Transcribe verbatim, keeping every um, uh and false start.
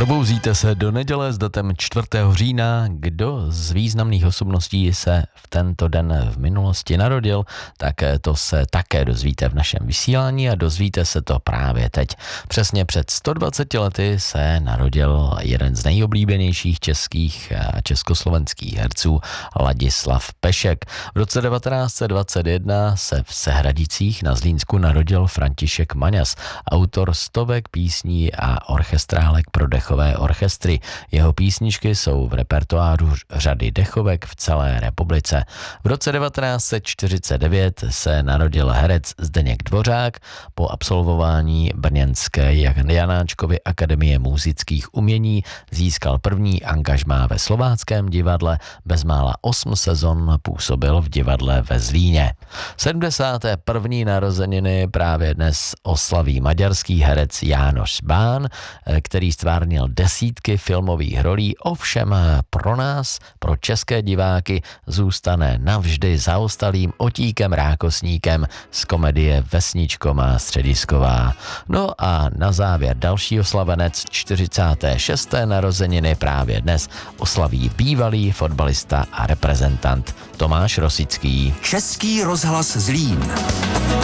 Probouzíte se do neděle s datem čtvrtého října. Kdo z významných osobností se v tento den v minulosti narodil, tak to se také dozvíte v našem vysílání a dozvíte se to právě teď. Přesně před sto dvaceti lety se narodil jeden z nejoblíbenějších českých a československých herců Ladislav Pešek. V roce devatenáct set dvacet jedna se v Sehradicích na Zlínsku narodil František Maňas, autor stovek písní a orchestrálek pro dechové orchestry. Jeho písničky jsou v repertoáru řady dechovek v celé republice. V roce devatenáct set čtyřicet devět se narodil herec Zdeněk Dvořák. Po absolvování brněnské Janáčkovy akademie múzických umění získal první angažmá ve Slováckém divadle. Bezmála osm sezon působil v divadle ve Zlíně. sedmdesáté první narozeniny právě dnes oslaví maďarský herec János Bán, který stvárnil desítky filmových rolí, ovšem pro nás, pro české diváky, zůstane navždy zaostalým Otíkem Rákosníkem z komedie Vesničko má středisková. No a na závěr další oslavenec, čtyřicáté šesté narozeniny právě dnes oslaví bývalý fotbalista a reprezentant Tomáš Rosický. Český rozhlas Zlín.